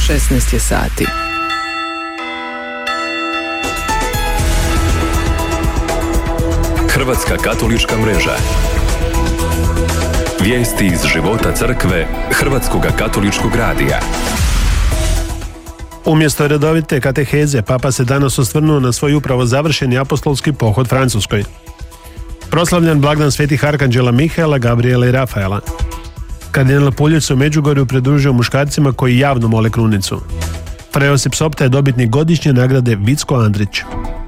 16 je sati. Hrvatska katolička mreža. Vijesti iz života crkve Hrvatskog katoličkog radija. Umjesto redovite kateheze, Papa se danas osvrnuo na svoj upravo završeni apostolski pohod Francuskoj. Proslavljan blagdan svetih arkanđela Mihaela, Gabriela i Rafaela. Kardinal Puljić se u Međugorju pridružio muškarcima koji javno mole krunicu. Fra Josip Sopta je dobitnik godišnje nagrade Vicko Andrić.